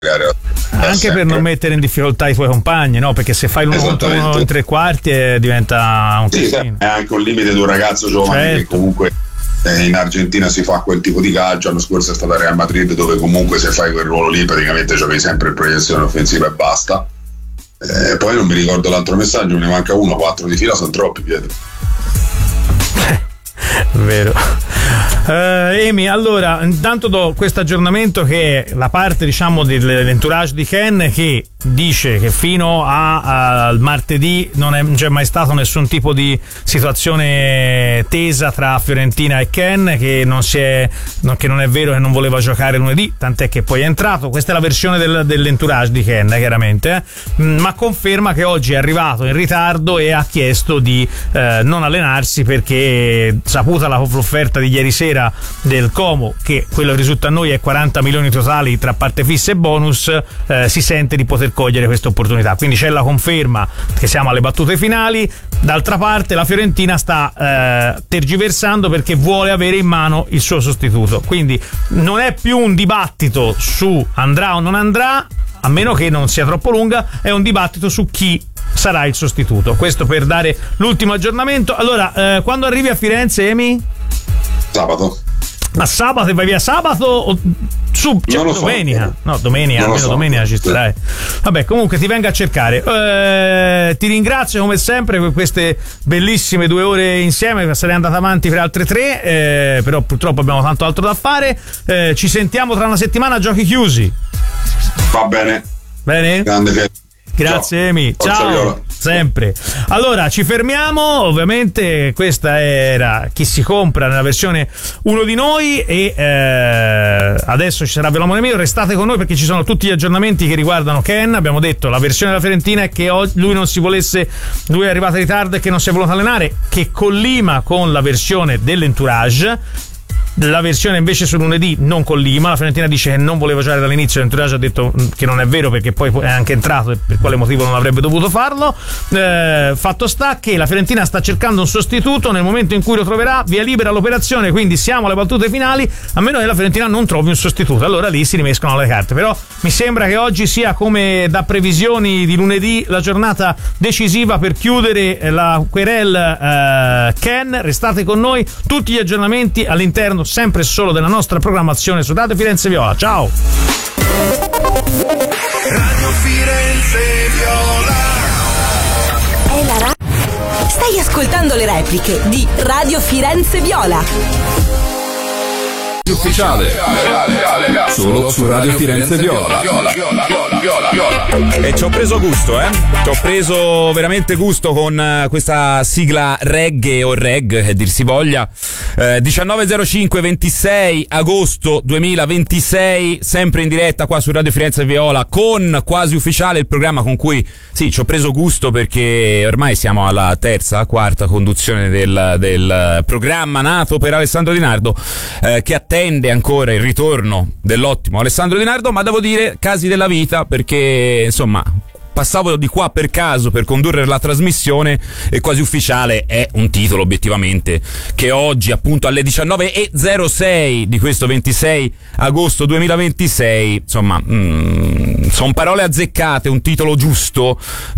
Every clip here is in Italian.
anche per non mettere in difficoltà i tuoi compagni, no? Perché se fai l'1 contro 1 in tre quarti diventa un casino. È anche un limite di un ragazzo giovane, certo, che comunque in Argentina si fa quel tipo di calcio. L'anno scorso è stata Real Madrid, dove comunque se fai quel ruolo lì praticamente giochi sempre in proiezione offensiva e basta. Poi non mi ricordo l'altro messaggio, me ne manca uno. 4 di fila sono troppi, Pietro. Vero. Emi, allora intanto do questo aggiornamento, che è la parte, diciamo, dell'entourage di Ken, che dice che fino al martedì non c'è mai stato nessun tipo di situazione tesa tra Fiorentina e Ken, che non è vero che non voleva giocare lunedì, tant'è che poi è entrato. Questa è la versione dell'entourage di Ken, chiaramente, ma conferma che oggi è arrivato in ritardo e ha chiesto di non allenarsi, perché, saputa l'offerta di ieri sera del Como, che quello che risulta a noi è 40 milioni totali tra parte fissa e bonus, si sente di poter cogliere questa opportunità. Quindi c'è la conferma che siamo alle battute finali. D'altra parte la Fiorentina sta tergiversando, perché vuole avere in mano il suo sostituto, quindi non è più un dibattito su andrà o non andrà, a meno che non sia troppo lunga, è un dibattito su chi sarà il sostituto. Questo per dare l'ultimo aggiornamento. Allora, quando arrivi a Firenze, Emi? Sabato. Ma sabato, e vai via sabato o domenica? So. No, domenica, almeno domenica ci starai. Vabbè, comunque ti vengo a cercare. Ti ringrazio come sempre per queste bellissime 2 ore insieme. Sarei andata avanti per altre 3, però purtroppo abbiamo tanto altro da fare. Ci sentiamo tra una settimana a Giochi Chiusi. Va bene. Bene? Grande. Grazie, ciao. Emi. Ciao. Sempre. Allora, ci fermiamo. Ovviamente questa era Chi si compra nella versione Uno di noi, e adesso ci sarà Velomone Mio. Restate con noi, perché ci sono tutti gli aggiornamenti che riguardano Ken. Abbiamo detto la versione della Fiorentina è che lui non si volesse, lui è arrivato in ritardo e che non si è voluto allenare, che collima con la versione dell'entourage. La versione invece su lunedì non collima. La Fiorentina dice che non voleva giocare dall'inizio, l'entourage ha detto che non è vero, perché poi è anche entrato e per quale motivo non avrebbe dovuto farlo. Fatto sta che la Fiorentina sta cercando un sostituto. Nel momento in cui lo troverà, via libera l'operazione, quindi siamo alle battute finali, a meno che la Fiorentina non trovi un sostituto, allora lì si rimescono le carte. Però mi sembra che oggi sia, come da previsioni di lunedì, la giornata decisiva per chiudere la querel Ken. Restate con noi, tutti gli aggiornamenti all'interno sempre solo della nostra programmazione su Radio Firenze Viola. Ciao. Radio Firenze Viola. È la Stai ascoltando le repliche di Radio Firenze Viola. Ufficiale solo su Radio Firenze Viola. E ci ho preso gusto, ci ho preso veramente gusto con questa sigla reggae o reg, che dir si voglia. 19.05, 26 agosto 2026, sempre in diretta qua su Radio Firenze Viola con Quasi Ufficiale, il programma con cui sì, ci ho preso gusto, perché ormai siamo alla quarta conduzione del programma nato per Alessandro Di Nardo, che attende ancora il ritorno dell'ottimo Alessandro Di Nardo. Ma devo dire, casi della vita, perché insomma passavo di qua per caso per condurre la trasmissione, e Quasi Ufficiale è un titolo obiettivamente che oggi, appunto alle 19.06 di questo 26 agosto 2026, insomma sono parole azzeccate, un titolo giusto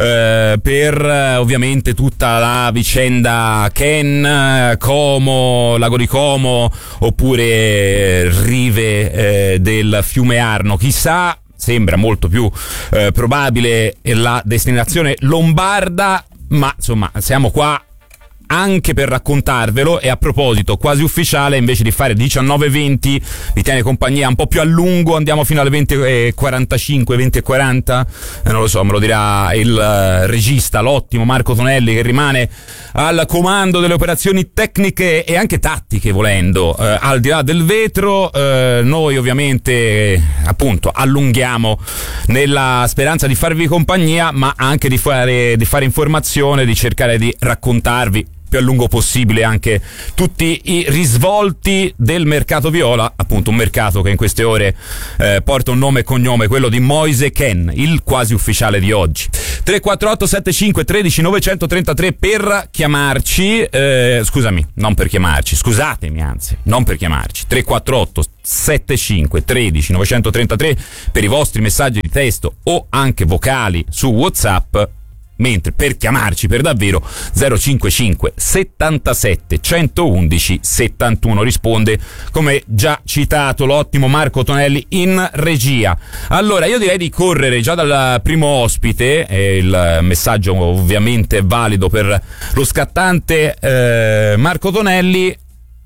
per ovviamente tutta la vicenda Ken, Como, Lago di Como, oppure rive del fiume Arno. Chissà, sembra molto più probabile la destinazione lombarda, ma insomma siamo qua anche per raccontarvelo. E a proposito, Quasi Ufficiale, invece di fare 19:20, vi tiene compagnia un po' più a lungo, andiamo fino alle 20:45, 20:40, non lo so, me lo dirà il regista, l'ottimo Marco Tonelli, che rimane al comando delle operazioni tecniche e anche tattiche, volendo, al di là del vetro. Noi ovviamente appunto allunghiamo nella speranza di farvi compagnia, ma anche di fare informazione, di cercare di raccontarvi più a lungo possibile anche tutti i risvolti del mercato viola, appunto un mercato che in queste ore porta un nome e cognome, quello di Moise Kean, il Quasi Ufficiale di oggi. 348 75 13 933 per chiamarci, scusatemi, non per chiamarci, 348 75 13 933 per i vostri messaggi di testo o anche vocali su WhatsApp, mentre per chiamarci per davvero 055 77 111 71. Risponde, come già citato, l'ottimo Marco Tonelli in regia. Allora io direi di correre già dal primo ospite, il messaggio ovviamente è valido per lo scattante Marco Tonelli,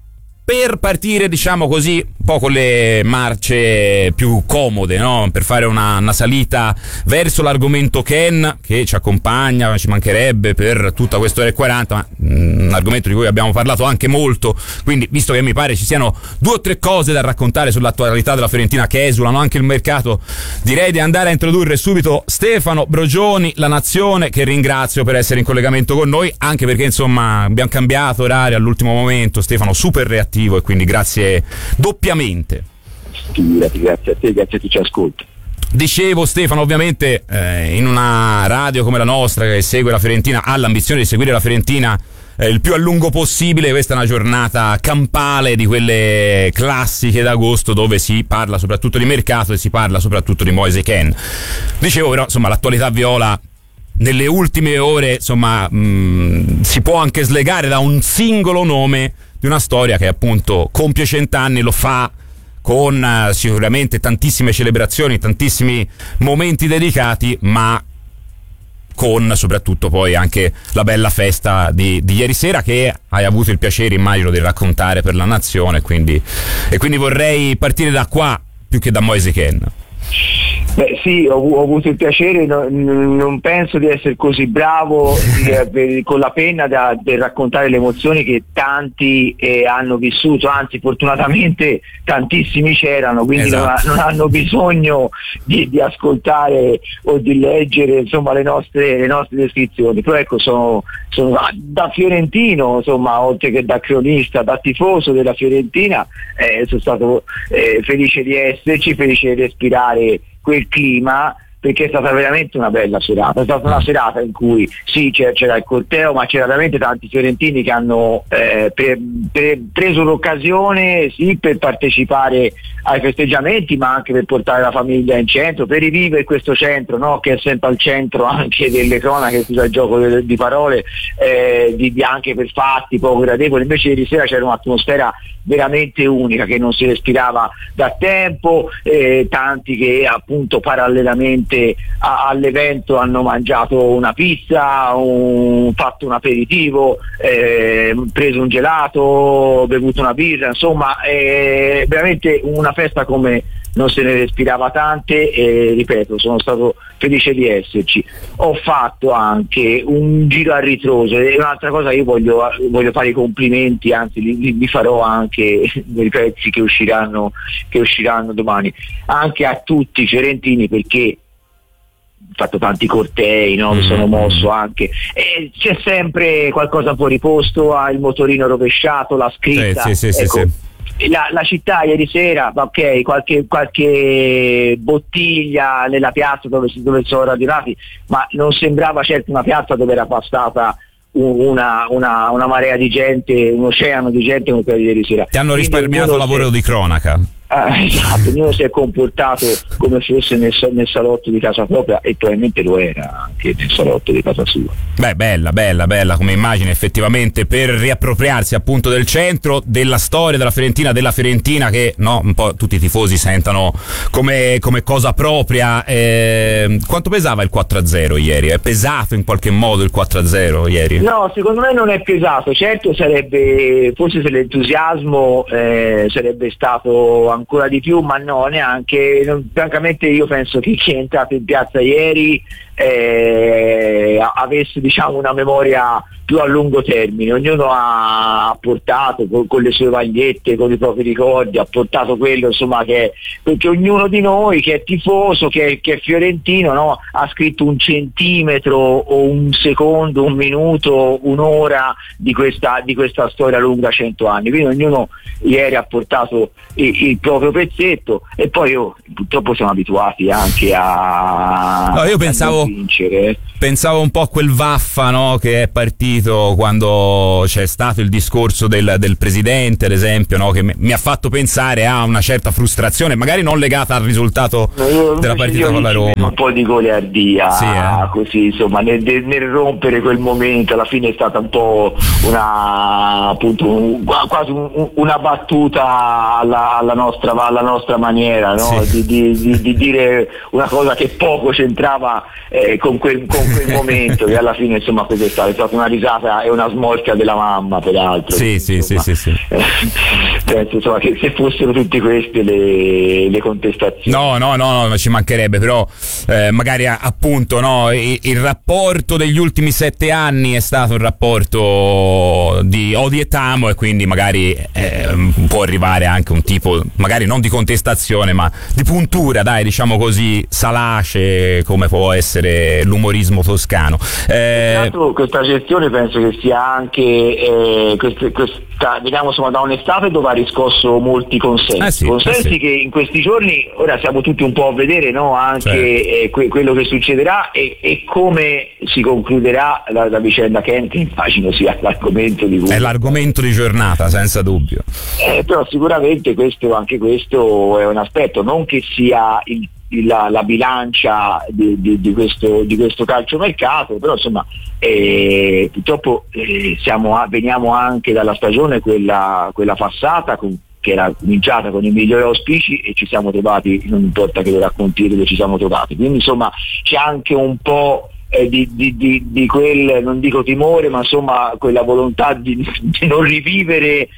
per partire, diciamo così, un po' con le marce più comode, no? Per fare una salita verso l'argomento Ken, che ci accompagna, ci mancherebbe per tutta quest'ora e 40, ma un argomento di cui abbiamo parlato anche molto, quindi visto che mi pare ci siano 2 o 3 cose da raccontare sull'attualità della Fiorentina che esulano anche il mercato, direi di andare a introdurre subito Stefano Brogioni, La Nazione, che ringrazio per essere in collegamento con noi, anche perché insomma abbiamo cambiato orario all'ultimo momento. Stefano super reattivo e quindi grazie doppiamente. Grazie a te, grazie a chi ci ascolta. Dicevo, Stefano, ovviamente in una radio come la nostra che segue la Fiorentina, ha l'ambizione di seguire la Fiorentina il più a lungo possibile. Questa è una giornata campale di quelle classiche d'agosto dove si parla soprattutto di mercato e si parla soprattutto di Moise Kean. Dicevo però, insomma, l'attualità viola nelle ultime ore, insomma, si può anche slegare da un singolo nome di una storia che appunto compie 100 anni, lo fa con sicuramente tantissime celebrazioni, tantissimi momenti dedicati, ma con soprattutto poi anche la bella festa di ieri sera che hai avuto il piacere, immagino, di raccontare per La Nazione, quindi vorrei partire da qua più che da Moise Kean. Beh sì, ho avuto il piacere, non penso di essere così bravo con la penna da raccontare le emozioni che tanti hanno vissuto, anzi fortunatamente tantissimi c'erano, quindi esatto. non hanno bisogno di ascoltare o di leggere, insomma, le nostre descrizioni. Però ecco, sono da fiorentino, insomma, oltre che da cronista, da tifoso della Fiorentina, sono stato felice di esserci, felice di respirare quel clima, perché è stata veramente una bella serata. È stata una serata in cui sì, c'era il corteo, ma c'era veramente tanti fiorentini che hanno preso l'occasione sì per partecipare ai festeggiamenti, ma anche per portare la famiglia in centro, per rivivere questo centro, no? Che è sempre al centro anche delle cronache, scusa il gioco di parole, anche per fatti poco gradevoli. Invece ieri sera c'era un'atmosfera veramente unica che non si respirava da tempo, tanti che appunto parallelamente all'evento hanno mangiato una pizza, fatto un aperitivo, preso un gelato, bevuto una birra, insomma veramente una festa come non se ne respirava tante, e ripeto, sono stato felice di esserci. Ho fatto anche un giro a ritroso, e un'altra cosa, io voglio fare i complimenti, anzi li farò anche nei pezzi che usciranno domani, anche a tutti i fiorentini, perché ho fatto tanti cortei, no? Mi sono mosso anche, e c'è sempre qualcosa fuori posto, ha il motorino rovesciato, la scritta, sì. La città ieri sera, ok, qualche bottiglia nella piazza dove sono radunati, ma non sembrava certo una piazza dove era passata una marea di gente, un oceano di gente come quello di ieri sera. Ti hanno risparmiato lavoro di cronaca. Esatto, ognuno si è comportato come fosse nel salotto di casa propria, e probabilmente lo era anche nel salotto di casa sua. Beh, bella come immagine, effettivamente, per riappropriarsi appunto del centro, della storia della Fiorentina che, no, un po' tutti i tifosi sentano come cosa propria. Quanto pesava il 4-0 ieri? È pesato in qualche modo il 4-0 ieri? No, secondo me non è pesato. Certo, forse se l'entusiasmo sarebbe stato ancora di più, ma no, neanche. Francamente io penso che chi è entrato in piazza ieri avesse, diciamo, una memoria più a lungo termine. Ognuno ha portato con le sue magliette, con i propri ricordi, ha portato quello, insomma, perché ognuno di noi che è tifoso, che è fiorentino, no, ha scritto un centimetro o un secondo, un minuto, un'ora di questa storia lunga 100 anni. Quindi ognuno ieri ha portato il proprio pezzetto, e poi purtroppo siamo abituati anche io pensavo vincere. Pensavo un po' a quel vaffa, no, che è partito quando c'è stato il discorso del presidente, ad esempio, no, che mi ha fatto pensare a una certa frustrazione, magari non legata al risultato della partita con la Roma. Un po' di goliardia, sì, così, insomma, nel rompere quel momento. Alla fine è stata un po' quasi una battuta alla nostra maniera, no? Sì. Di dire una cosa che poco c'entrava con quel momento, che alla fine, insomma, questa è stata una risata e una smorfia della mamma, peraltro. Sì. Penso, insomma, che se fossero tutte queste le contestazioni. No, ci mancherebbe, però magari appunto, no, il rapporto degli ultimi 7 anni è stato un rapporto di odi e tamo, e quindi magari può arrivare anche un tipo, magari non di contestazione, ma di puntura, dai, diciamo così, salace, come può essere l'umorismo toscano. Questa gestione penso che sia anche questa, diciamo, insomma, da un'estate dove ha riscosso molti consensi, sì. Che in questi giorni ora siamo tutti un po' a vedere, no, anche quello che succederà e come si concluderà la vicenda Kent, immagino sia l'argomento di cui... È l'argomento di giornata, senza dubbio. Però sicuramente anche questo è un aspetto, non che sia la bilancia di questo calciomercato, però insomma purtroppo veniamo anche dalla stagione quella passata, che era cominciata con i migliori auspici, e ci siamo trovati, non importa che lo racconti, dove ci siamo trovati. Quindi insomma c'è anche un po' di quel, non dico timore, ma insomma quella volontà di non rivivere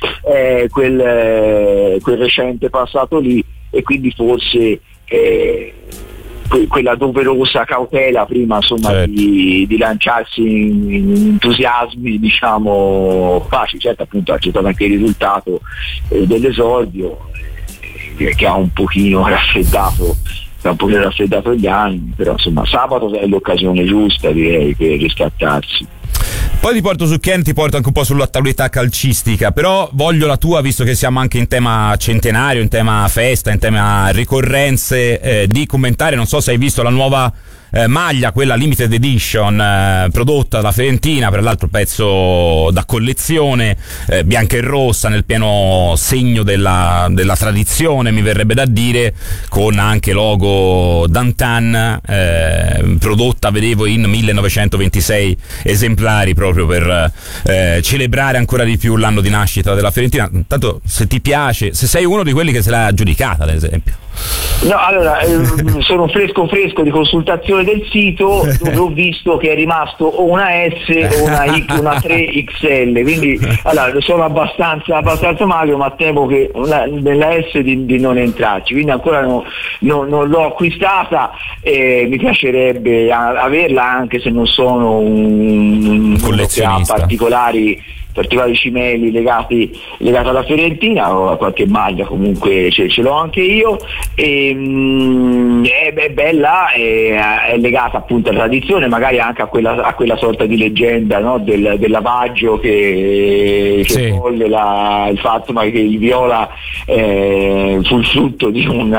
quel recente passato lì, e quindi forse quella doverosa cautela prima, insomma, certo, di lanciarsi in entusiasmi, diciamo, facili. Certo, appunto c'è stato anche il risultato dell'esordio che ha un pochino raffreddato gli animi, però insomma sabato è l'occasione giusta, direi, per riscattarsi. Poi ti porto su Ken, ti porto anche un po' sull'attualità calcistica, però voglio la tua, visto che siamo anche in tema centenario, in tema festa, in tema ricorrenze, di commentare, non so se hai visto la nuova maglia, quella limited edition, prodotta dalla Fiorentina, per l'altro pezzo da collezione, bianca e rossa, nel pieno segno della tradizione, mi verrebbe da dire, con anche logo Dantan, prodotta, vedevo, in 1926 esemplari, proprio per celebrare ancora di più l'anno di nascita della Fiorentina. Tanto, se ti piace, se sei uno di quelli che se l'ha aggiudicata, ad esempio. No, allora, sono fresco di consultazione del sito, dove ho visto che è rimasto o una S o una 3XL, quindi allora sono abbastanza magro, ma temo che nella S di non entrarci, quindi ancora non l'ho acquistata, e mi piacerebbe averla, anche se non sono un collezionista che ha particolari cimeli legati alla Fiorentina, o a qualche maglia comunque ce l'ho anche io, e è bella, è legata appunto alla tradizione, magari anche a quella sorta di leggenda, no, del lavaggio che sì, volle il fatto che il viola fu il frutto di un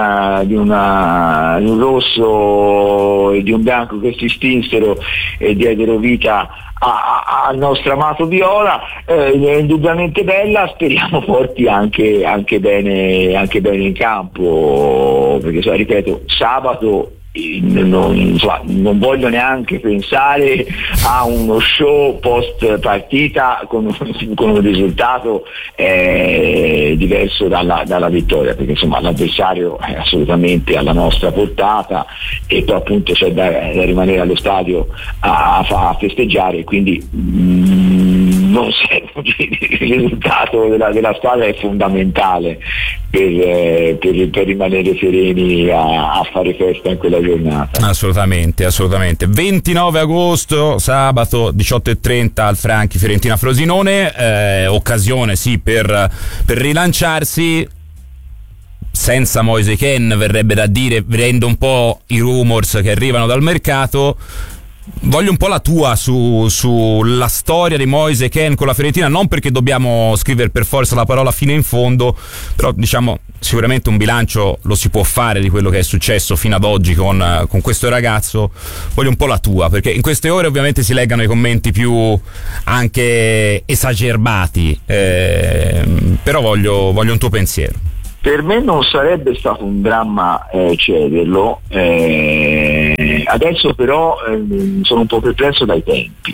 rosso e di un bianco che si stinsero e diedero vita al nostro amato viola. È indubbiamente bella, speriamo porti anche bene in campo, perché ripeto, sabato non voglio neanche pensare a uno show post partita con un risultato diverso dalla vittoria, perché insomma l'avversario è assolutamente alla nostra portata, e poi appunto c'è da rimanere allo stadio a festeggiare, quindi non serve, il risultato della squadra è fondamentale per rimanere sereni a fare festa in quella giornata. Assolutamente. 29 agosto, sabato 18:30 al Franchi Fiorentina Frosinone, occasione sì per rilanciarsi. Senza Moise Kean, verrebbe da dire, vedendo un po' i rumors che arrivano dal mercato. Voglio un po' la tua sulla storia di Moise Kean con la Fiorentina, non perché dobbiamo scrivere per forza la parola fino in fondo, però diciamo sicuramente un bilancio lo si può fare di quello che è successo fino ad oggi con questo ragazzo. Voglio un po' la tua, perché in queste ore ovviamente si leggano i commenti più anche esagerbati, però voglio un tuo pensiero. Per me non sarebbe stato un dramma cederlo, adesso però sono un po' perplesso dai tempi,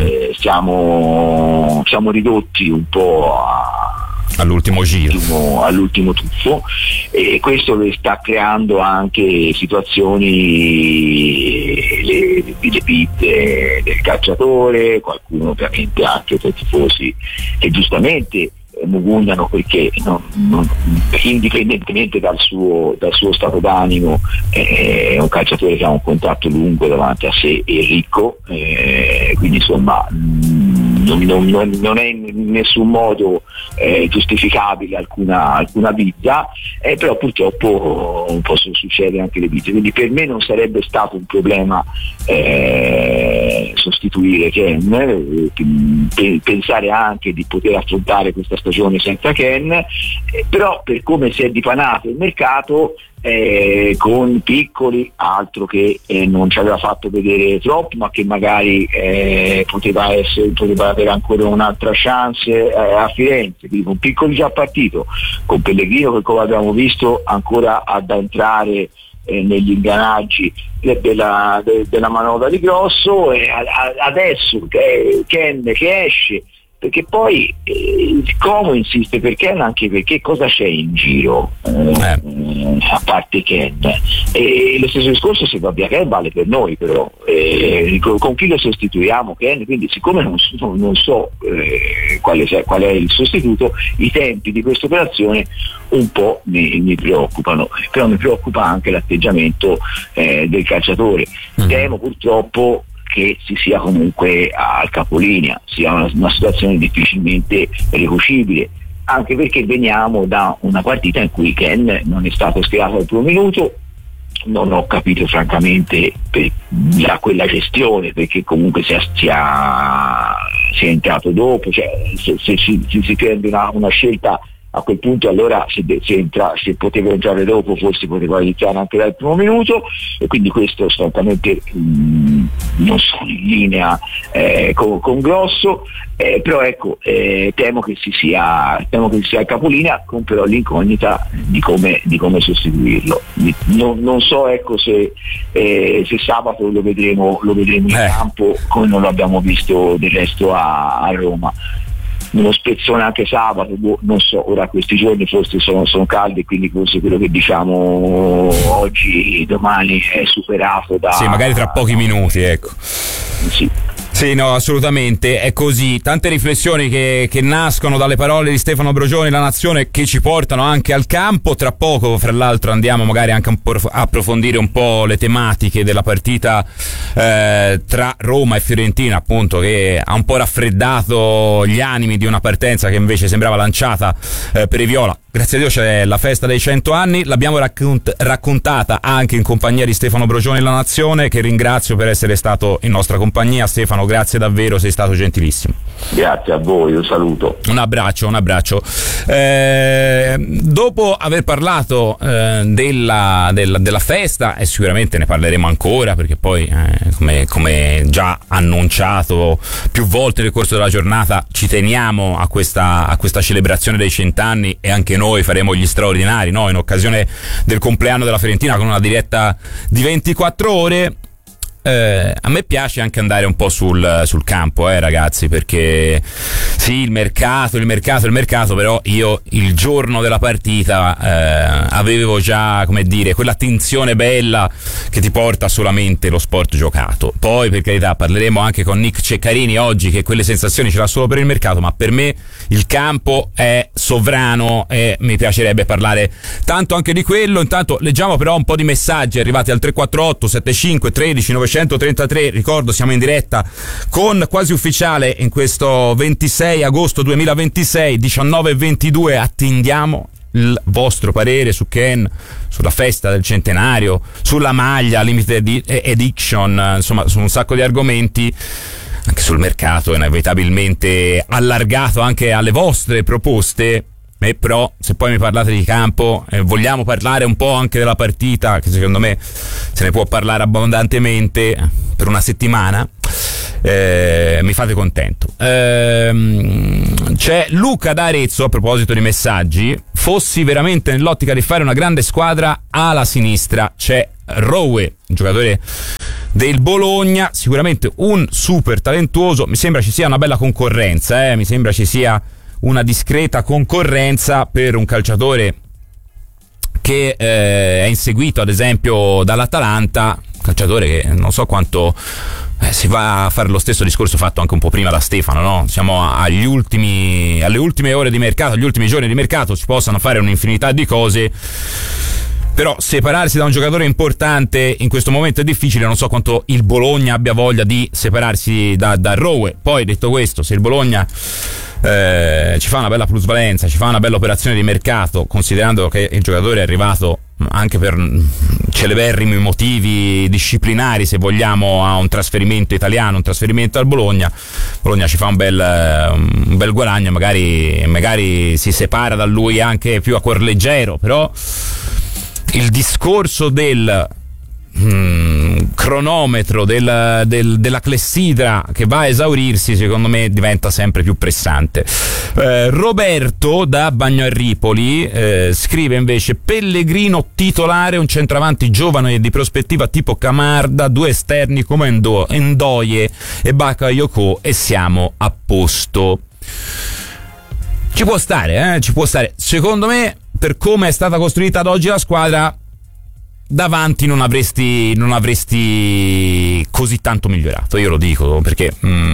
siamo ridotti un po' all'ultimo giro, all'ultimo tuffo, e questo le sta creando anche situazioni, le bide del calciatore, qualcuno ovviamente anche tra i tifosi che giustamente mugugnano perché indipendentemente dal suo stato d'animo è un calciatore che ha un contratto lungo davanti a sé e ricco, quindi insomma non è in nessun modo giustificabile alcuna vita, però purtroppo possono succedere anche le vite, quindi per me non sarebbe stato un problema sostituire Kean, pensare anche di poter affrontare questa stagione senza Kean, però per come si è dipanato il mercato con Piccoli, altro che non ci aveva fatto vedere troppo, ma che magari poteva avere ancora un'altra chance a Firenze, quindi con Piccoli già partito, con Pellegrino che come abbiamo visto ancora ad entrare negli ingranaggi della manovra di Grosso, e adesso Kean che esce, perché poi Como insiste per Kean anche perché cosa c'è in giro a parte Kean, e lo stesso discorso se va via Kean vale per noi, però con chi lo sostituiamo Kean, quindi siccome non so qual è il sostituto, i tempi di questa operazione un po' mi preoccupano, però mi preoccupa anche l'atteggiamento del calciatore. Temo purtroppo che si sia comunque al capolinea, sia una situazione difficilmente ricucibile, anche perché veniamo da una partita in cui Kean non è stato schierato al primo minuto. Non ho capito francamente quella gestione, perché comunque si è entrato dopo, cioè se si prende una scelta a quel punto, allora se poteva entrare dopo forse poteva iniziare anche dal primo minuto, e quindi questo francamente non sono in linea con Grosso, però ecco, temo che si sia il capolinea, con però l'incognita di come sostituirlo. Non so ecco se sabato lo vedremo in campo come non lo abbiamo visto del resto a Roma. Uno spezzone anche sabato, non so, ora questi giorni forse sono caldi, quindi forse quello che diciamo oggi, domani è superato da... Sì, magari tra pochi minuti, ecco. Sì. Sì, no, assolutamente, è così. Tante riflessioni che nascono dalle parole di Stefano Brogioni, La Nazione, che ci portano anche al campo. Tra poco, fra l'altro, andiamo magari anche un po' a approfondire un po' le tematiche della partita tra Roma e Fiorentina, appunto, che ha un po' raffreddato gli animi di una partenza che invece sembrava lanciata per i viola. Grazie a Dio c'è la festa dei 100 anni, l'abbiamo raccontata anche in compagnia di Stefano Brogioni, La Nazione, che ringrazio per essere stato in nostra compagnia. Stefano, grazie davvero, sei stato gentilissimo. Grazie a voi, un saluto. Un abbraccio. Dopo aver parlato della festa, e sicuramente ne parleremo ancora, perché poi come già annunciato più volte nel corso della giornata, ci teniamo a questa celebrazione dei 100 anni, e anche noi faremo gli straordinari, no? In occasione del compleanno della Fiorentina, con una diretta di 24 ore. a me piace anche andare un po' sul campo, ragazzi, perché sì, il mercato, però io il giorno della partita avevo già, come dire, quella tensione bella che ti porta solamente lo sport giocato. Poi, per carità, parleremo anche con Nick Ceccarini oggi, che quelle sensazioni ce l'ha solo per il mercato, ma per me il campo è sovrano e mi piacerebbe parlare tanto anche di quello. Intanto leggiamo però un po' di messaggi arrivati al 348 75 13 933. Ricordo, siamo in diretta con Quasi Ufficiale in questo 26 agosto 2026, 19:22. Attendiamo il vostro parere su Ken, sulla festa del centenario, sulla maglia, limited edition, insomma su un sacco di argomenti, anche sul mercato inevitabilmente allargato anche alle vostre proposte. Però se poi mi parlate di campo, vogliamo parlare un po' anche della partita, che secondo me se ne può parlare abbondantemente per una settimana, mi fate contento. C'è Luca da Arezzo, a proposito di messaggi: fossi veramente nell'ottica di fare una grande squadra, alla sinistra c'è Rowe, giocatore del Bologna, sicuramente un super talentuoso. Mi sembra ci sia una bella concorrenza, mi sembra ci sia una discreta concorrenza per un calciatore che è inseguito ad esempio dall'Atalanta, calciatore che non so quanto si va a fare lo stesso discorso fatto anche un po' prima da Stefano, no? Siamo alle ultime ore di mercato, agli ultimi giorni di mercato, si possano fare un'infinità di cose, però separarsi da un giocatore importante in questo momento è difficile. Non so quanto il Bologna abbia voglia di separarsi da Rowe. Poi, detto questo, se il Bologna ci fa una bella plusvalenza, ci fa una bella operazione di mercato, considerando che il giocatore è arrivato anche per celeberrimi motivi disciplinari, se vogliamo, a un trasferimento italiano, un trasferimento al Bologna ci fa un bel guadagno, magari si separa da lui anche più a cuor leggero. Però il discorso del cronometro della clessidra che va a esaurirsi, secondo me diventa sempre più pressante. Roberto da Bagnarripoli scrive invece: Pellegrino titolare, un centravanti giovane e di prospettiva tipo Camarda, due esterni come Ndoye e Bakayoko e siamo a posto. Ci può stare. Secondo me, per come è stata costruita ad oggi la squadra, davanti non avresti così tanto migliorato. Io lo dico perché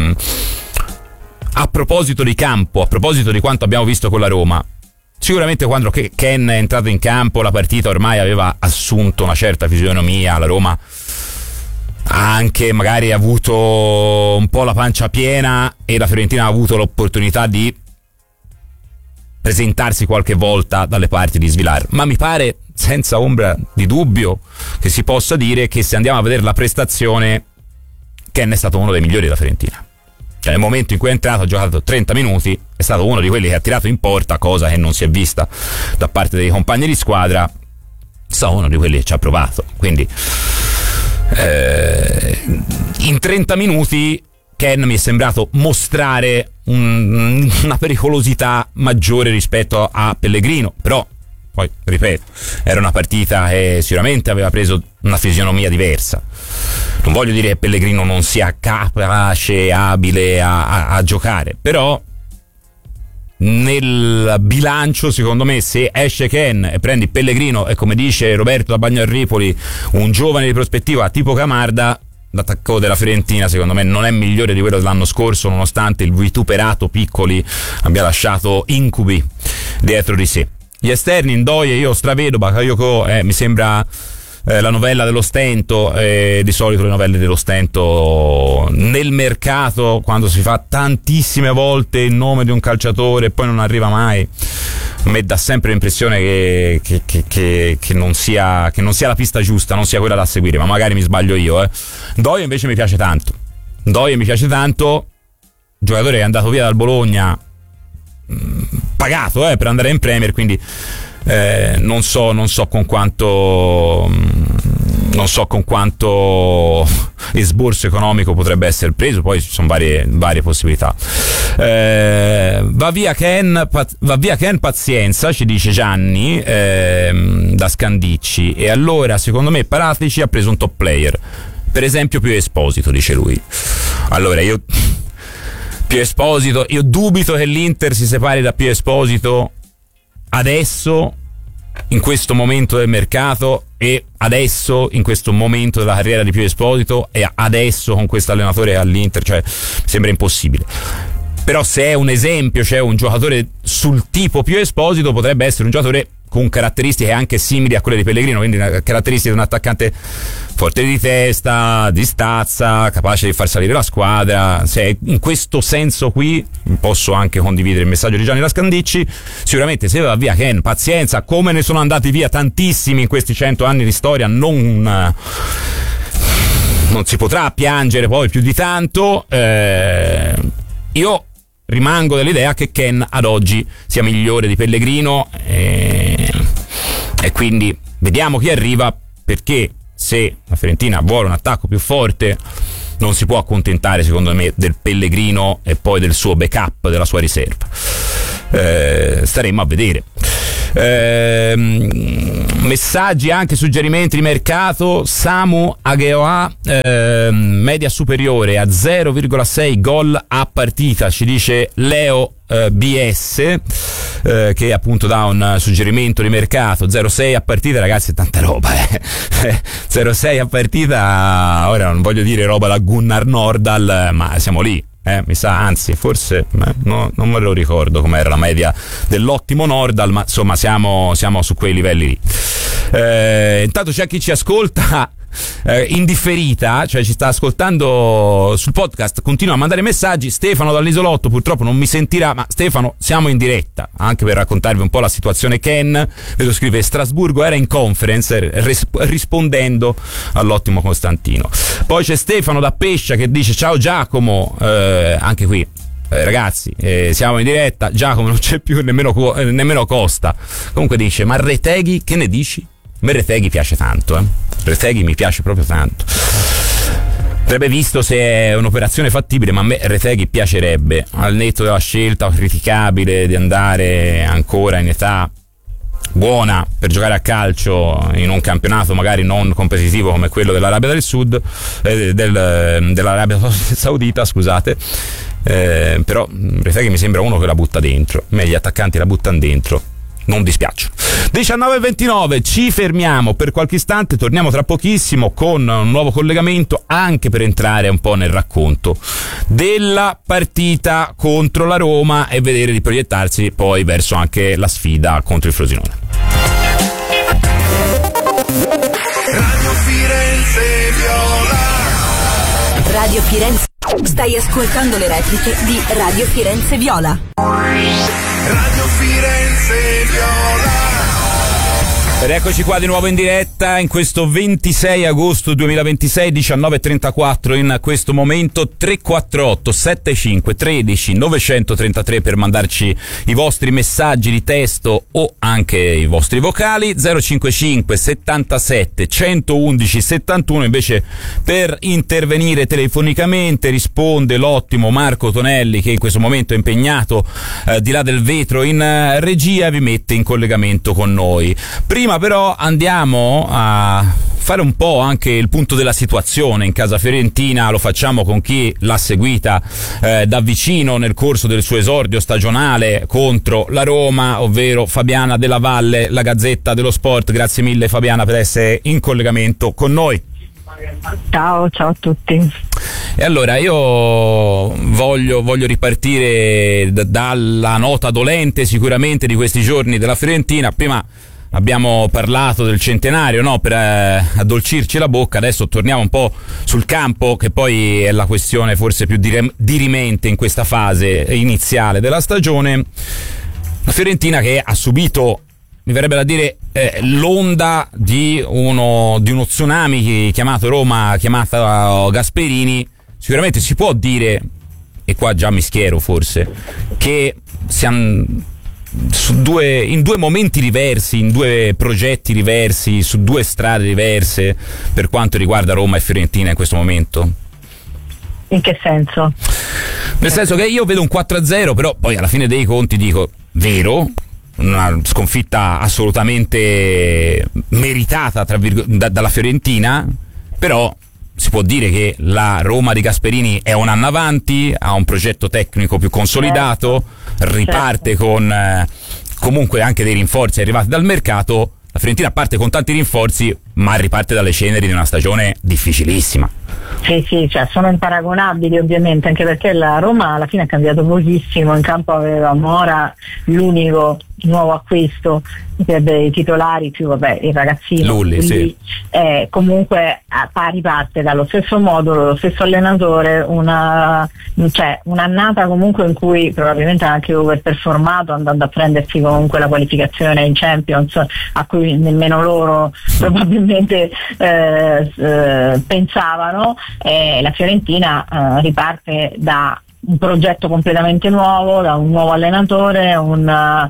a proposito di campo, a proposito di quanto abbiamo visto con la Roma, sicuramente quando Ken è entrato in campo la partita ormai aveva assunto una certa fisionomia. La Roma ha anche magari avuto un po' la pancia piena e la Fiorentina ha avuto l'opportunità di presentarsi qualche volta dalle parti di Svilar, ma mi pare senza ombra di dubbio che si possa dire che, se andiamo a vedere la prestazione, Ken è stato uno dei migliori della Fiorentina. Cioè, nel momento in cui è entrato, ha giocato 30 minuti, è stato uno di quelli che ha tirato in porta, cosa che non si è vista da parte dei compagni di squadra. È stato uno di quelli che ci ha provato, quindi in 30 minuti Ken mi è sembrato mostrare una pericolosità maggiore rispetto a Pellegrino. Però poi, ripeto, era una partita che sicuramente aveva preso una fisionomia diversa. Non voglio dire che Pellegrino non sia capace, abile a giocare, però nel bilancio, secondo me, se esce Ken e prendi Pellegrino e, come dice Roberto da Bagnarripoli, un giovane di prospettiva tipo Camarda, l'attacco della Fiorentina secondo me non è migliore di quello dell'anno scorso, nonostante il vituperato Piccoli abbia lasciato incubi dietro di sé. Gli esterni, Ndoye io stravedo, Bakayoko mi sembra la novella dello stento. Di solito le novelle dello stento nel mercato, quando si fa tantissime volte il nome di un calciatore e poi non arriva mai, a me dà sempre l'impressione che non sia la pista giusta, non sia quella da seguire, ma magari mi sbaglio io. Ndoye invece mi piace tanto, giocatore che è andato via dal Bologna pagato per andare in Premier, quindi non so con quanto esborso economico potrebbe essere preso. Poi ci sono varie possibilità. Va via Ken, pazienza, ci dice Gianni da Scandicci. E allora secondo me Paratici ha preso un top player. per esempio Pio Esposito, dice lui. Allora Pio Esposito, io dubito che l'Inter si separi da Pio Esposito adesso, in questo momento del mercato, e adesso in questo momento della carriera di Pio Esposito, e adesso con questo allenatore all'Inter, cioè mi sembra impossibile. Però se è un esempio, cioè un giocatore sul tipo Pio Esposito, potrebbe essere un giocatore con caratteristiche anche simili a quelle di Pellegrino, quindi caratteristiche di un attaccante forte di testa, di stazza, capace di far salire la squadra. Se in questo senso qui posso anche condividere il messaggio di Gianni Lascandicci. Sicuramente se va via Ken, pazienza, come ne sono andati via tantissimi in questi 100 anni di storia, non si potrà piangere poi più di tanto. Io rimango dell'idea che Ken ad oggi sia migliore di Pellegrino, e quindi vediamo chi arriva, perché se la Fiorentina vuole un attacco più forte non si può accontentare, secondo me, del Pellegrino e poi del suo backup, della sua riserva. Staremo a vedere. Messaggi, anche suggerimenti di mercato. Samu Ageoa, media superiore a 0,6 gol a partita, ci dice Leo BS, che appunto dà un suggerimento di mercato. 0,6 a partita, ragazzi, è tanta roba, 0,6 a partita, ora non voglio dire roba da Gunnar Nordahl, ma siamo lì. Mi sa, anzi, forse non me lo ricordo com'era la media dell'ottimo Nordahl, ma insomma siamo su quei livelli lì. Intanto c'è chi ci ascolta in differita, cioè ci sta ascoltando sul podcast, continua a mandare messaggi. Stefano dall'Isolotto purtroppo non mi sentirà, ma Stefano, siamo in diretta anche per raccontarvi un po' la situazione Ken. Vedo scrive: Strasburgo era in conference, rispondendo all'ottimo Costantino. Poi c'è Stefano da Pescia che dice: ciao Giacomo, anche qui ragazzi, siamo in diretta, Giacomo non c'è più, nemmeno Costa. Comunque dice: ma Reteghi che ne dici? A me Reteghi piace tanto, Reteghi mi piace proprio tanto. Sarebbe visto se è un'operazione fattibile, ma a me Reteghi piacerebbe, al netto della scelta criticabile di andare ancora in età buona per giocare a calcio in un campionato magari non competitivo come quello dell'Arabia del Sud, dell'Arabia Saudita, scusate. Però Reteghi mi sembra uno che la butta dentro. A me gli attaccanti la buttano dentro, non dispiace. 19:29, ci fermiamo per qualche istante, torniamo tra pochissimo con un nuovo collegamento, anche per entrare un po' nel racconto della partita contro la Roma e vedere di proiettarsi poi verso anche la sfida contro il Frosinone. Radio Firenze Viola. Radio Firenze. Stai ascoltando le repliche di Radio Firenze Viola. Radio Firenze Viola. Ed eccoci qua di nuovo in diretta in questo 26 agosto 2026, 19:34 in questo momento. 348 75 13 933 per mandarci i vostri messaggi di testo o anche i vostri vocali. 055 77 111 71 invece per intervenire telefonicamente. Risponde l'ottimo Marco Tonelli, che in questo momento è impegnato di là del vetro in regia, vi mette in collegamento con noi. Prima però andiamo a fare un po' anche il punto della situazione in casa fiorentina. Lo facciamo con chi l'ha seguita da vicino nel corso del suo esordio stagionale contro la Roma, ovvero Fabiana Della Valle, la Gazzetta dello Sport. Grazie mille Fabiana per essere in collegamento con noi. Ciao a tutti. E allora io voglio ripartire dalla nota dolente sicuramente di questi giorni della Fiorentina. Prima abbiamo parlato del centenario, no? Per addolcirci la bocca. Adesso torniamo un po' sul campo, che poi è la questione forse più dirimente in questa fase iniziale della stagione. La Fiorentina che ha subito, mi verrebbe da dire, l'onda di uno tsunami chiamato Roma, chiamata Gasperini. Sicuramente si può dire, e qua già mi schiero forse, che siamo in due momenti diversi, in due progetti diversi, su due strade diverse per quanto riguarda Roma e Fiorentina in questo momento. In che senso? Nel senso che io vedo un 4-0, però poi alla fine dei conti dico, vero, una sconfitta assolutamente meritata dalla Fiorentina, però si può dire che la Roma di Gasperini è un anno avanti, ha un progetto tecnico più consolidato, riparte con comunque anche dei rinforzi arrivati dal mercato. La Fiorentina parte con tanti rinforzi, ma riparte dalle ceneri di una stagione difficilissima. Sì, cioè sono imparagonabili ovviamente, anche perché la Roma alla fine ha cambiato pochissimo. In campo aveva Mora, l'unico nuovo acquisto, i titolari più il ragazzino Lulli, sì. Comunque riparte dallo stesso modulo, lo stesso allenatore, un'annata comunque in cui probabilmente ha anche overperformato, andando a prendersi comunque la qualificazione in Champions, a cui nemmeno loro probabilmente pensavano. La Fiorentina riparte da un progetto completamente nuovo, da un nuovo allenatore, un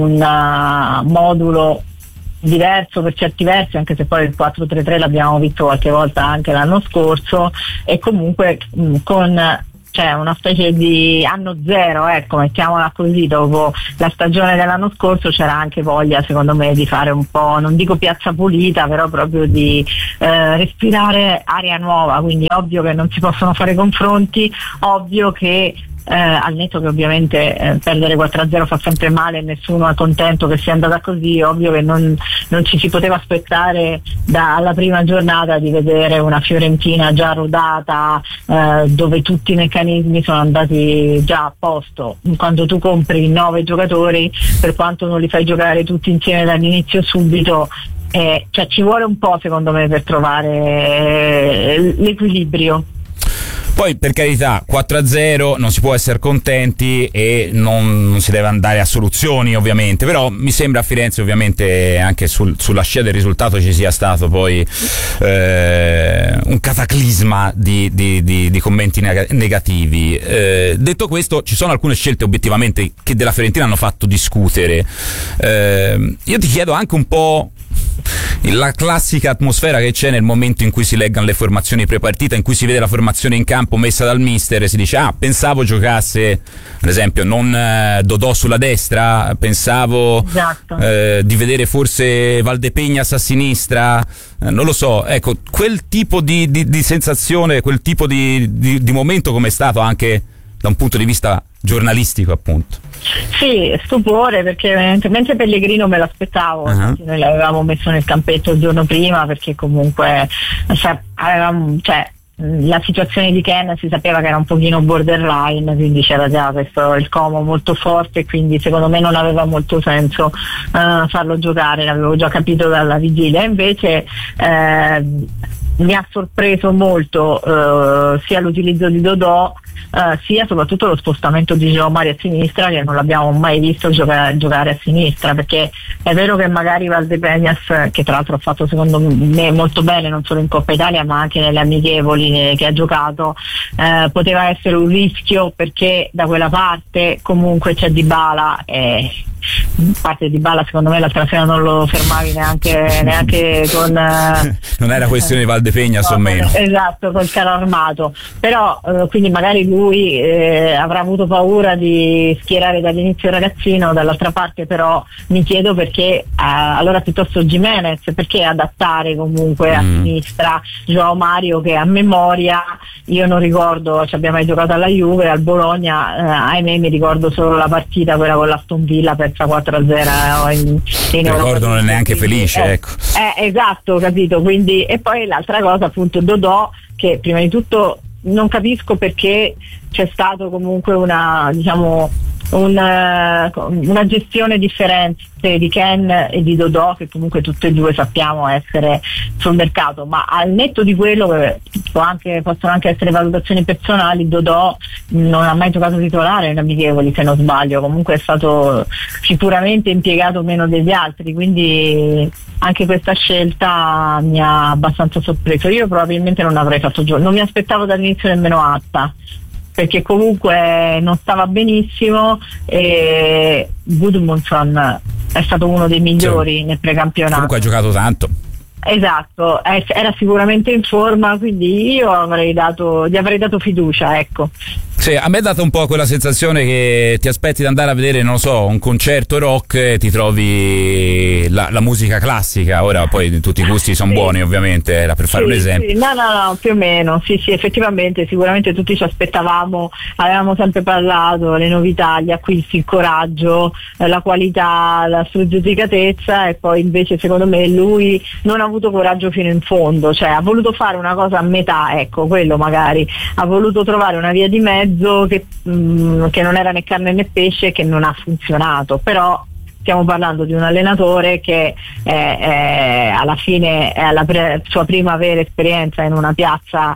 modulo diverso per certi versi, anche se poi il 4-3-3 l'abbiamo visto qualche volta anche l'anno scorso, e comunque con una specie di anno zero, ecco, mettiamola così. Dopo la stagione dell'anno scorso c'era anche voglia, secondo me, di fare un po', non dico piazza pulita, però proprio di respirare aria nuova. Quindi ovvio che non si possono fare confronti, ovvio che al netto che ovviamente perdere 4-0 fa sempre male e nessuno è contento che sia andata così, ovvio che non ci si poteva aspettare dalla prima giornata di vedere una Fiorentina già rodata, dove tutti i meccanismi sono andati già a posto. Quando tu compri 9 giocatori, per quanto non li fai giocare tutti insieme dall'inizio subito, ci vuole un po', secondo me, per trovare l'equilibrio. Poi, per carità, 4-0 non si può essere contenti e non si deve andare a soluzioni, ovviamente, però mi sembra a Firenze, ovviamente, anche sulla scia del risultato ci sia stato poi un cataclisma di commenti negativi. Detto questo, ci sono alcune scelte obiettivamente che della Fiorentina hanno fatto discutere. Io ti chiedo anche un po' la classica atmosfera che c'è nel momento in cui si leggano le formazioni prepartita, in cui si vede la formazione in campo messa dal mister e si dice pensavo giocasse, ad esempio, non Dodò sulla destra, pensavo di vedere forse Valdepegnas a sinistra, non lo so, ecco, quel tipo di sensazione, quel tipo di momento come è stato anche da un punto di vista giornalistico, appunto. Sì, stupore, perché mentre Pellegrino me l'aspettavo, noi l'avevamo messo nel campetto il giorno prima, perché comunque la situazione di Ken si sapeva che era un pochino borderline, quindi c'era già questo il Como molto forte, quindi secondo me non aveva molto senso farlo giocare, l'avevo già capito dalla vigilia. Invece mi ha sorpreso molto sia l'utilizzo di Dodò, sia soprattutto lo spostamento di João Mario a sinistra, che non l'abbiamo mai visto giocare a sinistra, perché è vero che magari Valdepegnas, che tra l'altro ha fatto secondo me molto bene non solo in Coppa Italia ma anche nelle amichevoli che ha giocato, poteva essere un rischio, perché da quella parte comunque c'è Dybala, parte di Dybala secondo me l'altra sera non lo fermavi neanche con non era questione di Valdepegnas o meno, esatto, col carro armato, però quindi magari lui avrà avuto paura di schierare dall'inizio il ragazzino. Dall'altra parte però mi chiedo perché allora piuttosto Gimenez, perché adattare comunque a sinistra João Mario, che a memoria io non ricordo ci abbia mai giocato alla Juve, al Bologna ahimè mi ricordo solo la partita quella con l'Aston Villa persa 4-0 in ricordo, non è neanche felice, ecco. Esatto, capito. Quindi, e poi l'altra cosa, appunto, Dodò, che prima di tutto non capisco perché c'è stato comunque una gestione differente di Ken e di Dodò, che comunque tutte e due sappiamo essere sul mercato, ma al netto di quello possono anche essere valutazioni personali. Dodò non ha mai giocato titolare in amichevoli, se non sbaglio, comunque è stato sicuramente impiegato meno degli altri, quindi anche questa scelta mi ha abbastanza sorpreso. Io probabilmente non avrei fatto gioco, non mi aspettavo dall'inizio nemmeno Atta, perché comunque non stava benissimo, e Gudmundsson è stato uno dei migliori nel precampionato. Comunque ha giocato tanto. Esatto, era sicuramente in forma, quindi io gli avrei dato fiducia, ecco. Sì, a me è data un po' quella sensazione che ti aspetti di andare a vedere, non lo so, un concerto rock e ti trovi la musica classica. Ora poi tutti i gusti sono buoni, ovviamente, era per fare un esempio. Sì. No, più o meno, sì, effettivamente, sicuramente tutti ci aspettavamo, avevamo sempre parlato, le novità, gli acquisti, il coraggio, la qualità, la spregiudicatezza, e poi invece secondo me lui non ha avuto coraggio fino in fondo, cioè ha voluto fare una cosa a metà, ecco, quello magari, ha voluto trovare una via di mezzo che non era né carne né pesce, che non ha funzionato. Però stiamo parlando di un allenatore che alla fine è alla sua prima vera esperienza in una piazza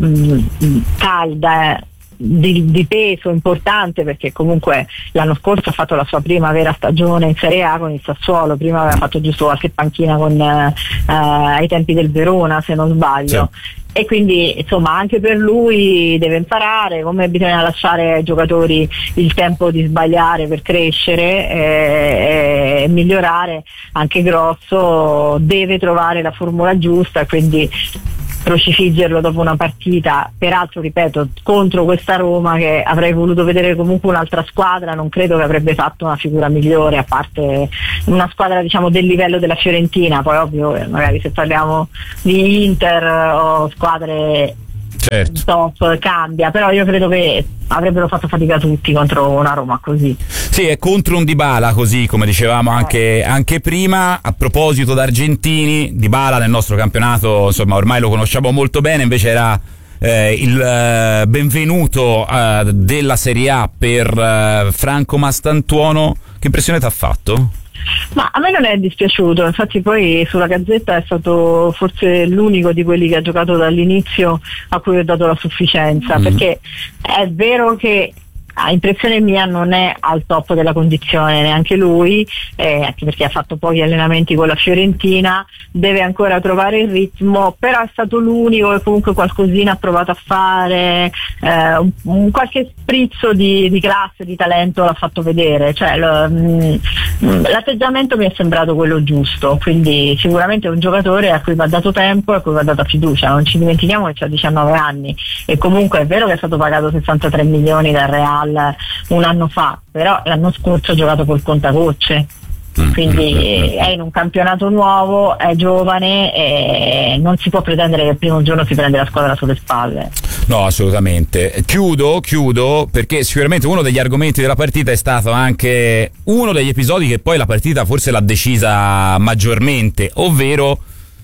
calda, di peso importante, perché comunque l'anno scorso ha fatto la sua prima vera stagione in Serie A con il Sassuolo, prima aveva fatto giusto qualche panchina ai tempi del Verona, se non sbaglio. Sì. E quindi insomma anche per lui deve imparare come bisogna lasciare ai giocatori il tempo di sbagliare per crescere e migliorare. Anche Grosso deve trovare la formula giusta, quindi crocifiggerlo dopo una partita, peraltro ripeto, contro questa Roma, che avrei voluto vedere comunque un'altra squadra, non credo che avrebbe fatto una figura migliore, a parte una squadra diciamo del livello della Fiorentina. Poi ovvio, magari se parliamo di Inter o squadre top cambia, però io credo che avrebbero fatto fatica tutti contro una Roma così. Sì, è contro un Dybala, così come dicevamo anche prima. A proposito d'argentini, Dybala nel nostro campionato insomma ormai lo conosciamo molto bene, invece era il benvenuto della Serie A per Franco Mastantuono. Che impressione ti ha fatto? Ma a me non è dispiaciuto, infatti poi sulla Gazzetta è stato forse l'unico di quelli che ha giocato dall'inizio a cui ho dato la sufficienza, perché è vero che a impressione mia non è al top della condizione neanche lui, anche perché ha fatto pochi allenamenti con la Fiorentina, deve ancora trovare il ritmo, però è stato l'unico che comunque qualcosina ha provato a fare, qualche sprizzo di classe, di talento l'ha fatto vedere, cioè l'atteggiamento mi è sembrato quello giusto, quindi sicuramente è un giocatore a cui va dato tempo e a cui va data fiducia. Non ci dimentichiamo che ha 19 anni e comunque è vero che è stato pagato 63 milioni dal Real un anno fa, però l'anno scorso ha giocato col contagocce, quindi è in un campionato nuovo, è giovane e non si può pretendere che il primo giorno si prende la squadra sulle spalle. No, assolutamente. Chiudo perché sicuramente uno degli argomenti della partita è stato anche uno degli episodi che poi la partita forse l'ha decisa maggiormente, ovvero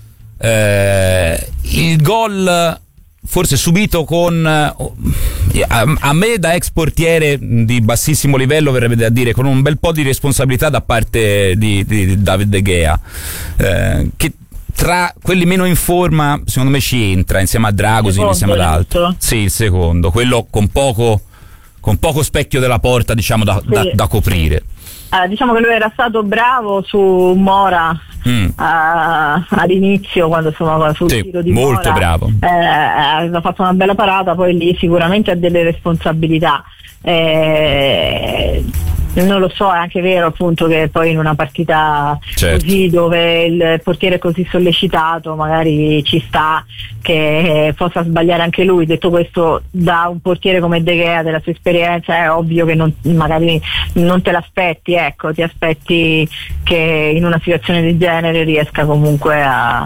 il gol forse subito con, a me da ex portiere di bassissimo livello verrebbe da dire, con un bel po' di responsabilità da parte di David De Gea, che tra quelli meno in forma secondo me ci entra insieme a Dragosin, insieme ad altri. Sì, il secondo, quello con poco specchio della porta, diciamo, da coprire. Diciamo che lui era stato bravo su Mora all'inizio, quando insomma sul tiro di molto Mora, bravo, aveva fatto una bella parata, poi lì sicuramente ha delle responsabilità. Non lo so, è anche vero appunto che poi in una partita così, dove il portiere è così sollecitato, magari ci sta che possa sbagliare anche lui. Detto questo, da un portiere come De Gea, della sua esperienza, è ovvio che magari non te l'aspetti, ecco, ti aspetti che in una situazione del genere riesca comunque a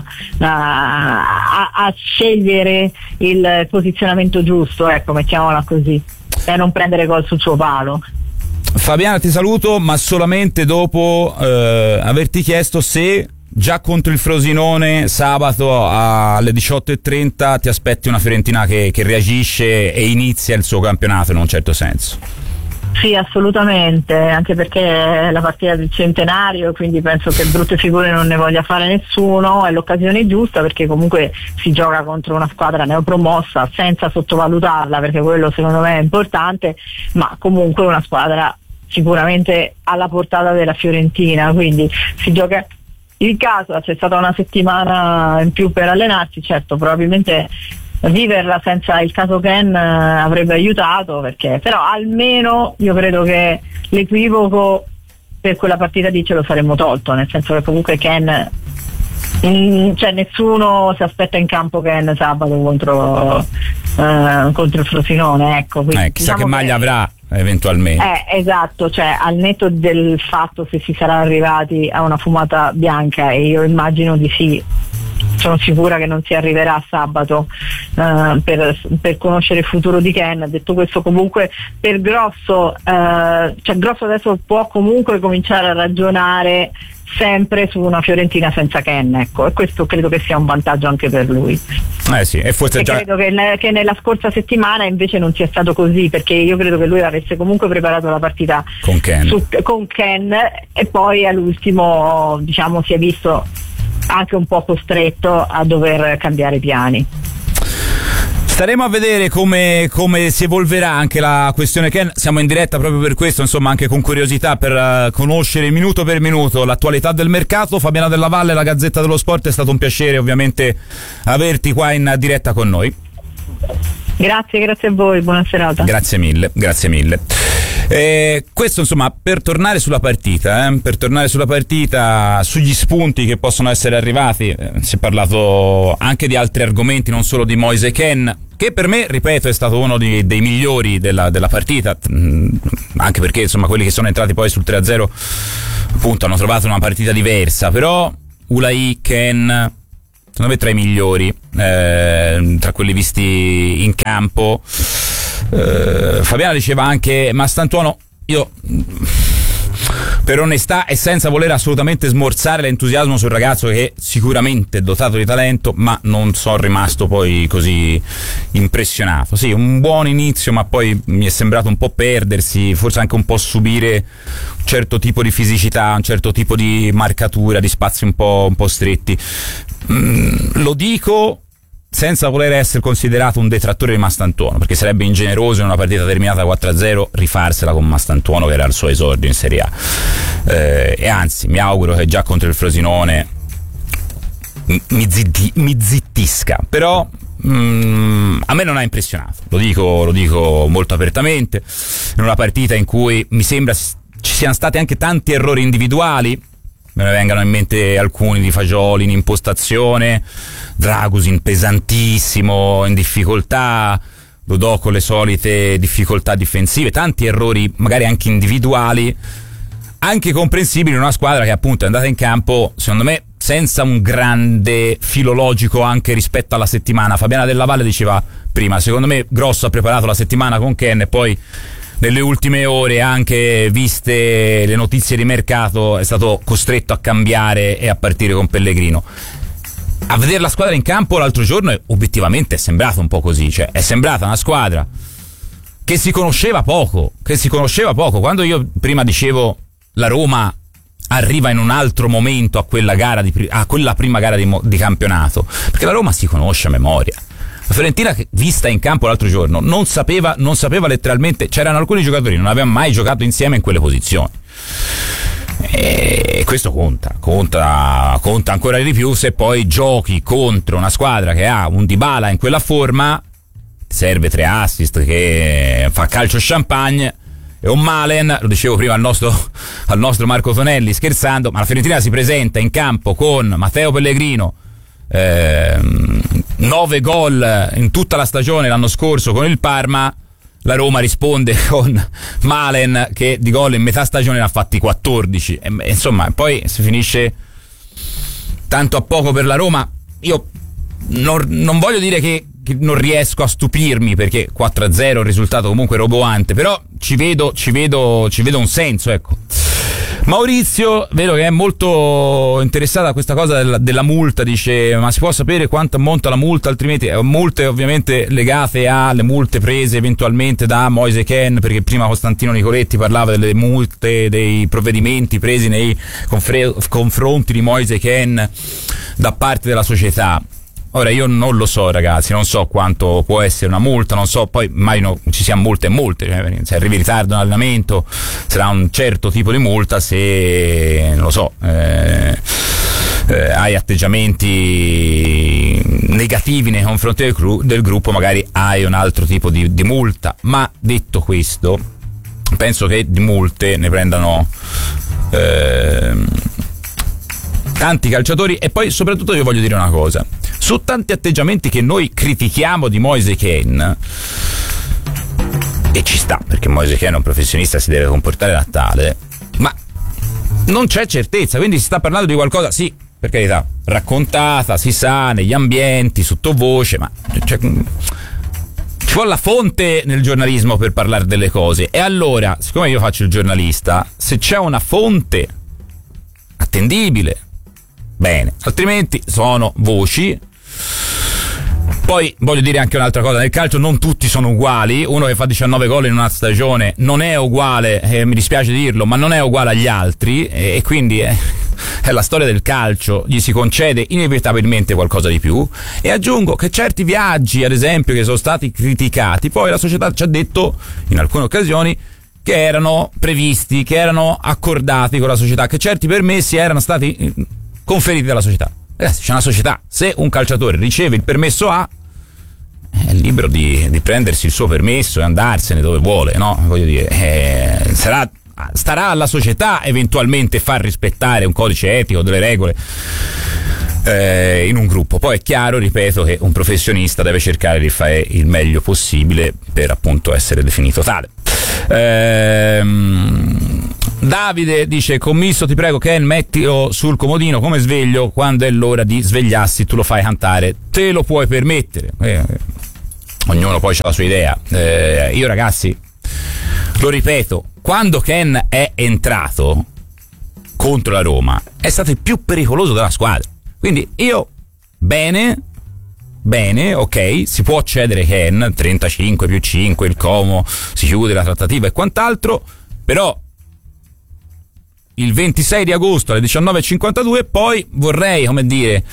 scegliere il posizionamento giusto, ecco, mettiamola così, e non prendere gol sul suo palo. Fabiana, ti saluto, ma solamente dopo averti chiesto se già contro il Frosinone sabato alle 18:30 ti aspetti una Fiorentina che reagisce e inizia il suo campionato in un certo senso. Sì, assolutamente, anche perché è la partita del centenario, quindi penso che brutte figure non ne voglia fare nessuno, è l'occasione giusta, perché comunque si gioca contro una squadra neopromossa, senza sottovalutarla, perché quello secondo me è importante, ma comunque una squadra sicuramente alla portata della Fiorentina, quindi si gioca in casa. C'è stata una settimana in più per allenarsi, certo, probabilmente viverla senza il caso Ken avrebbe aiutato, perché però almeno io credo che l'equivoco per quella partita lì ce lo saremmo tolto, nel senso che comunque Ken, cioè nessuno si aspetta in campo Ken sabato contro il Frosinone, ecco. Quindi, chissà che maglia avrà eventualmente. Esatto, cioè al netto del fatto se si sarà arrivati a una fumata bianca, e io immagino di sì, sono sicura che non si arriverà a sabato per conoscere il futuro di Ken. Detto questo, comunque per Grosso, cioè Grosso adesso può comunque cominciare a ragionare sempre su una Fiorentina senza Ken, ecco, e questo credo che sia un vantaggio anche per lui. Sì, e forse già credo che nella scorsa settimana invece non sia stato così, perché io credo che lui avesse comunque preparato la partita con Ken e poi all'ultimo, diciamo, si è visto anche un po' costretto a dover cambiare piani. Staremo a vedere come si evolverà anche la questione Ken. Siamo in diretta proprio per questo, insomma, anche con curiosità per conoscere minuto per minuto l'attualità del mercato. Fabiana Della Valle, la Gazzetta dello Sport, è stato un piacere ovviamente averti qua in diretta con noi. Grazie a voi, buona serata. Grazie mille. Questo insomma per tornare sulla partita, sugli spunti che possono essere arrivati. Si è parlato anche di altri argomenti, non solo di Moise Kean, che per me, ripeto, è stato uno dei migliori della partita, anche perché insomma quelli che sono entrati poi sul 3-0 appunto hanno trovato una partita diversa, però Ulai, Kean, secondo me tra i migliori, tra quelli visti in campo. Fabiana diceva anche Mastantuono, io per onestà e senza voler assolutamente smorzare l'entusiasmo sul ragazzo, che sicuramente è dotato di talento, ma non sono rimasto poi così impressionato. Sì, un buon inizio, ma poi mi è sembrato un po' perdersi, forse anche un po' subire un certo tipo di fisicità, un certo tipo di marcatura, di spazi un po' stretti. Lo dico senza voler essere considerato un detrattore di Mastantuono, perché sarebbe ingeneroso in una partita terminata 4-0 rifarsela con Mastantuono, che era il suo esordio in Serie A, e anzi mi auguro che già contro il Frosinone mi zittisca, però a me non ha impressionato, lo dico molto apertamente, in una partita in cui mi sembra ci siano stati anche tanti errori individuali. Me ne vengano in mente alcuni di Fagioli in impostazione, Dragusin pesantissimo, in difficoltà, Dodò con le solite difficoltà difensive, tanti errori magari anche individuali, anche comprensibili in una squadra che appunto è andata in campo, secondo me, senza un grande filologico anche rispetto alla settimana. Fabiana Della Valle diceva prima, secondo me Grosso ha preparato la settimana con Kean e poi nelle ultime ore, anche viste le notizie di mercato, è stato costretto a cambiare e a partire con Pellegrino. A vedere la squadra in campo l'altro giorno obiettivamente è sembrato un po' così, cioè è sembrata una squadra che si conosceva poco. Quando io prima dicevo la Roma arriva in un altro momento a quella gara a quella prima gara di campionato, perché la Roma si conosce a memoria. La Fiorentina, vista in campo l'altro giorno, non sapeva letteralmente, c'erano alcuni giocatori che non avevano mai giocato insieme in quelle posizioni, e questo conta ancora di più se poi giochi contro una squadra che ha un Dybala in quella forma, serve 3 assist, che fa calcio champagne, e un Malen, lo dicevo prima al nostro Marco Tonelli scherzando, ma la Fiorentina si presenta in campo con Matteo Pellegrino, 9 gol in tutta la stagione l'anno scorso con il Parma. La Roma risponde con Malen, che di gol in metà stagione ne ha fatti 14, e insomma poi si finisce tanto a poco per la Roma. Io non voglio dire che non riesco a stupirmi, perché 4-0 è un risultato comunque roboante, però ci vedo un senso, ecco. Maurizio, vedo che è molto interessato a questa cosa della multa, dice: ma si può sapere quanto ammonta la multa? Altrimenti multe ovviamente legate alle multe prese eventualmente da Moise Kean, perché prima Costantino Nicoletti parlava delle multe, dei provvedimenti presi nei confronti di Moise Kean da parte della società. Ora io non lo so, ragazzi, non so quanto può essere una multa, non so, poi immagino ci siano multe e multe, cioè, se arrivi in ritardo in allenamento sarà un certo tipo di multa, se non lo so, hai atteggiamenti negativi nei confronti del gruppo, magari hai un altro tipo di multa. Ma detto questo, penso che di multe ne prendano tanti calciatori. E poi soprattutto io voglio dire una cosa: su tanti atteggiamenti che noi critichiamo di Moise Kean, e ci sta, perché Moise Kean è un professionista, si deve comportare da tale, ma non c'è certezza, quindi si sta parlando di qualcosa, sì, per carità, raccontata, si sa, negli ambienti, sottovoce, ma ci vuole la fonte nel giornalismo per parlare delle cose. E allora, siccome io faccio il giornalista, se c'è una fonte attendibile, bene, altrimenti sono voci. Poi voglio dire anche un'altra cosa: nel calcio non tutti sono uguali. Uno che fa 19 gol in una stagione non è uguale, mi dispiace dirlo, ma non è uguale agli altri, e quindi è la storia del calcio, gli si concede inevitabilmente qualcosa di più. E aggiungo che certi viaggi, ad esempio, che sono stati criticati, poi la società ci ha detto in alcune occasioni che erano previsti, che erano accordati con la società, che certi permessi erano stati conferiti dalla società. Ragazzi, c'è una società, se un calciatore riceve il permesso A, è libero di prendersi il suo permesso e andarsene dove vuole, no? Voglio dire, starà alla società eventualmente far rispettare un codice etico, delle regole in un gruppo. Poi è chiaro, ripeto, che un professionista deve cercare di fare il meglio possibile per appunto essere definito tale. Davide dice: commisso, ti prego Ken, mettilo sul comodino come sveglio, quando è l'ora di svegliarsi tu lo fai cantare, te lo puoi permettere. Ognuno poi ha la sua idea. Io, ragazzi, lo ripeto, quando Ken è entrato contro la Roma è stato il più pericoloso della squadra, quindi io bene, ok, si può cedere Ken, 35 più 5 il Como, si chiude la trattativa e quant'altro, però il 26 di agosto alle 19:52 poi vorrei, come dire,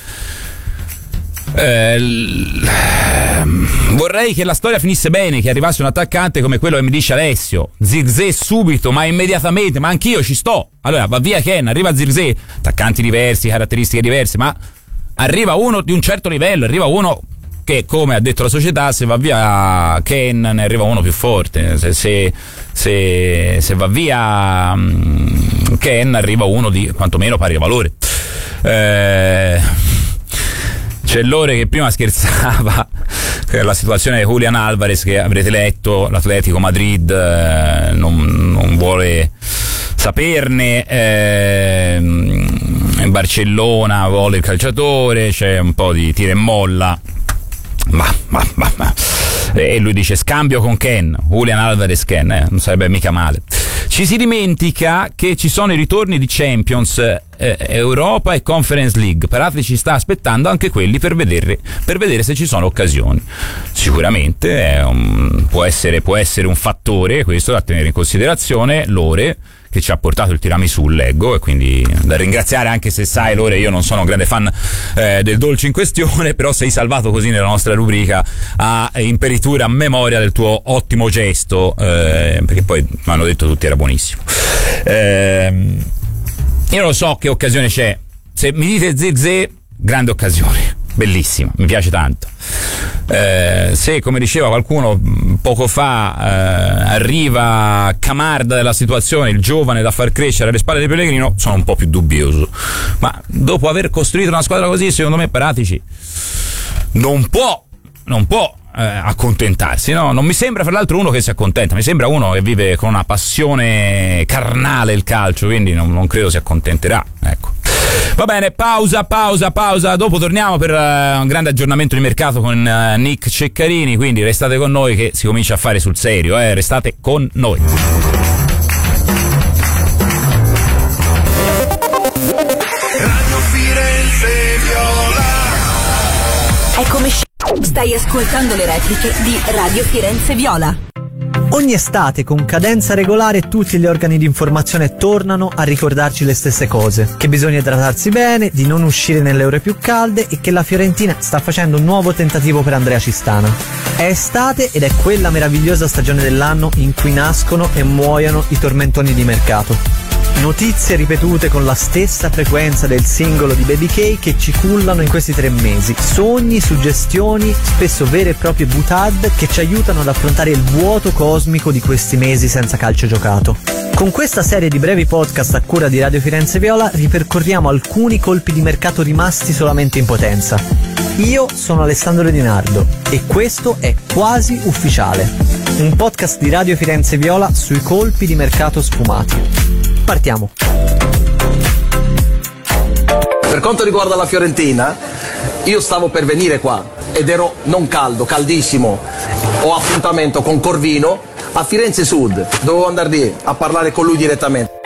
vorrei che la storia finisse bene, che arrivasse un attaccante come quello che mi dice Alessio, Zirkzee subito, ma immediatamente, ma anch'io ci sto. Allora va via Ken, arriva Zirkzee, attaccanti diversi, caratteristiche diverse, ma arriva uno di un certo livello, arriva uno che, come ha detto la società, se va via Ken ne arriva uno più forte, se va via Ken arriva uno di quantomeno pari valore. C'è Lore che prima scherzava per la situazione di Julián Álvarez, che avrete letto, l'Atletico Madrid non vuole saperne, in Barcellona vuole il calciatore, c'è un po' di tira e molla, ma. E lui dice scambio con Ken, Julián Álvarez Ken, non sarebbe mica male. Ci si dimentica che ci sono i ritorni di Champions, Europa e Conference League. Peraltro ci sta aspettando anche quelli per vedere se ci sono occasioni. Sicuramente può essere un fattore questo da tenere in considerazione. Lore, che ci ha portato il tiramisù, leggo, e quindi da ringraziare, anche se sai Lore, io non sono un grande fan del dolce in questione, però sei salvato così nella nostra rubrica a imperitura, a memoria del tuo ottimo gesto, perché poi mi hanno detto tutti era buonissimo. Io non so che occasione c'è, se mi dite Zirkzee, grande occasione, bellissima, mi piace tanto. Se, come diceva qualcuno poco fa, arriva Camarda della situazione, il giovane da far crescere alle spalle di Pellegrino, sono un po' più dubbioso, ma dopo aver costruito una squadra così, secondo me Paratici non può accontentarsi, no? Non mi sembra, fra l'altro, uno che si accontenta, mi sembra uno che vive con una passione carnale il calcio, quindi non credo si accontenterà, ecco. Va bene, pausa, dopo torniamo per un grande aggiornamento di mercato con Nick Ceccarini, quindi restate con noi che si comincia a fare sul serio, restate con noi. Radio Firenze Viola. Eccomi, stai ascoltando le repliche di Radio Firenze Viola. Ogni estate, con cadenza regolare, tutti gli organi di informazione tornano a ricordarci le stesse cose: che bisogna idratarsi bene, di non uscire nelle ore più calde e che la Fiorentina sta facendo un nuovo tentativo per Andrea Cistana. È estate ed è quella meravigliosa stagione dell'anno in cui nascono e muoiono i tormentoni di mercato. Notizie ripetute con la stessa frequenza del singolo di Baby K che ci cullano in questi 3 mesi. Sogni, suggestioni, spesso vere e proprie boutade che ci aiutano ad affrontare il vuoto cosmico di questi mesi senza calcio giocato. Con questa serie di brevi podcast a cura di Radio Firenze Viola ripercorriamo alcuni colpi di mercato rimasti solamente in potenza. Io sono Alessandro Di Nardo e questo è Quasi Ufficiale, un podcast di Radio Firenze Viola sui colpi di mercato sfumati. Partiamo. Per quanto riguarda la Fiorentina, io stavo per venire qua ed ero non caldo, caldissimo. Ho appuntamento con Corvino a Firenze Sud, dovevo andare lì a parlare con lui direttamente.